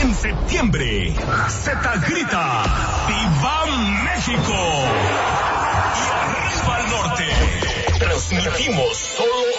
En septiembre, la Z grita, ¡Viva México! Y arriba al norte. Transmitimos solo